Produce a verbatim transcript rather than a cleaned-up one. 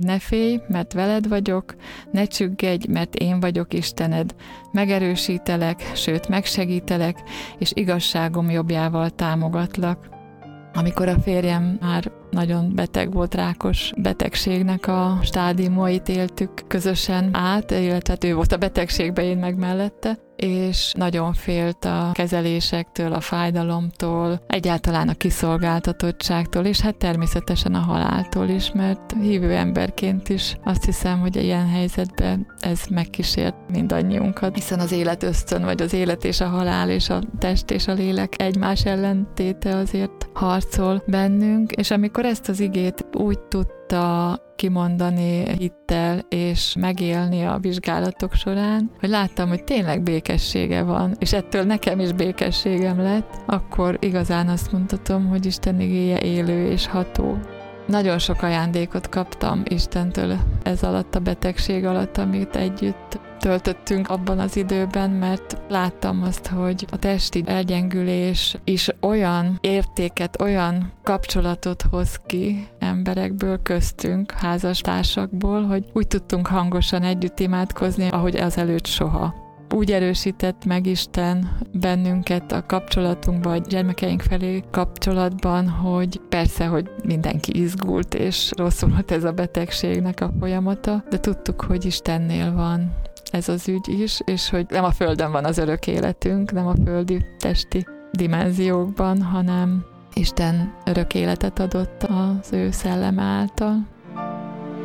Ne félj, mert veled vagyok, ne csüggedj, mert én vagyok Istened. Megerősítelek, sőt megsegítelek, és igazságom jobbjával támogatlak. Amikor a férjem már nagyon beteg volt, rákos betegségnek a stádiumait éltük közösen át, illetve ő volt a betegségben, én meg mellette, és nagyon félt a kezelésektől, a fájdalomtól, egyáltalán a kiszolgáltatottságtól, és hát természetesen a haláltól is, mert hívő emberként is azt hiszem, hogy ilyen helyzetben ez megkísért mindannyiunkat, hiszen az élet ösztön, vagy az élet és a halál, és a test és a lélek egymás ellentéte azért harcol bennünk, és amikor ezt az igét úgy tudta kimondani hittel és megélni a vizsgálatok során, hogy láttam, hogy tényleg békessége van, és ettől nekem is békességem lett, akkor igazán azt mondhatom, hogy Isten igéje élő és ható. Nagyon sok ajándékot kaptam Istentől ez alatt, a betegség alatt, amit együtt töltöttünk abban az időben, mert láttam azt, hogy a testi elgyengülés is olyan értéket, olyan kapcsolatot hoz ki emberekből, köztünk, házastársakból, hogy úgy tudtunk hangosan együtt imádkozni, ahogy azelőtt soha. Úgy erősített meg Isten bennünket a kapcsolatunkban, a gyermekeink felé kapcsolatban, hogy persze, hogy mindenki izgult, és rosszul volt ez a betegségnek a folyamata, de tudtuk, hogy Istennél van ez az ügy is, és hogy nem a Földön van az örök életünk, nem a földi testi dimenziókban, hanem Isten örök életet adott az ő szelleme által.